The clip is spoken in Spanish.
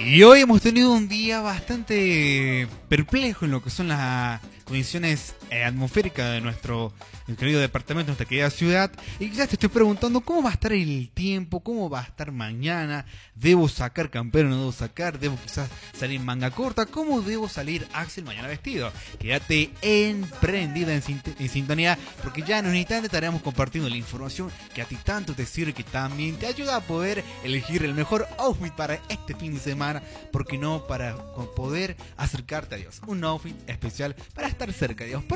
Y hoy hemos tenido un día bastante perplejo en lo que son las condiciones atmosféricas de nuestro querido departamento, nuestra querida ciudad. Y quizás te estoy preguntando cómo va a estar el tiempo, cómo va a estar mañana. ¿Debo sacar campero o no debo sacar? ¿Debo quizás salir manga corta? ¿Cómo debo salir Axel mañana vestido? Quédate emprendida en sintonía, porque ya en un instante estaremos compartiendo la información que a ti tanto te sirve, que también te ayuda a poder elegir el mejor outfit para este fin de semana, porque no para poder acercarte a Dios. Un outfit especial para estar cerca de Dios.